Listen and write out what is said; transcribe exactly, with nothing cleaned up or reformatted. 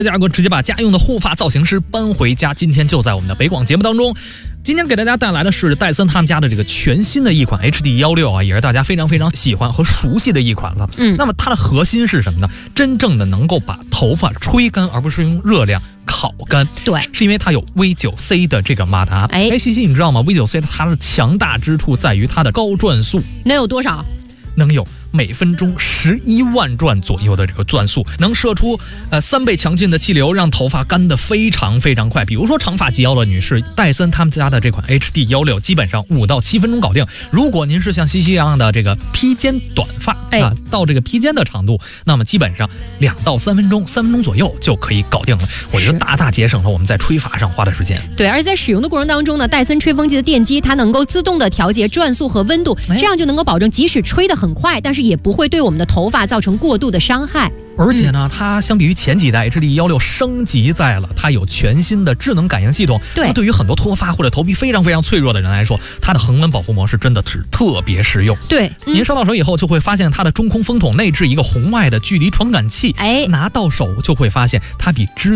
价格直接把家用的护发造型师搬回家。今天就在我们的北广节目当中，今天给大家带来的是戴森他们家的这个全新的一款 H D 十六 啊，也是大家非常非常喜欢和熟悉的一款了。 嗯， 那么它的核心是什么呢？真正的能够把头发吹干，而不是用热量烤干。 对， 是因为它有 V 九 C 的这个马达。 哎， 西西，你知道吗 ？V 九 C 它的强大之处在于它的高转速， 能有多少？ 能有每分钟十一万转左右的这个转速，能射出呃三倍强劲的气流，让头发干得非常非常快。比如说长发及腰的女士，戴森他们家的这款 H D 十六 基本上五到七分钟搞定。如果您是像西西一样的这个披肩短发、哎、啊，到这个披肩的长度，那么基本上两到三分钟，三分钟左右就可以搞定了。我觉得大大节省了我们在吹发上花的时间。 对，而且在使用的过程当中呢，戴森吹风机的电机它能够自动的调节转速和温度，这样就能够保证即使吹得很快，但是也不会对我们的头发造成过度的伤害。 而且呢，它相比于前几代 H D 十六 升级在了，它有全新的智能感应系统。 对， 那对于很多脱发或者头皮非常非常脆弱的人来说，它的恒温保护模式真的是特别实用。 对， 嗯、您收到手以后就会发现它的中空风筒内置一个红外的距离传感器， 哎， 拿到手就会发现它比之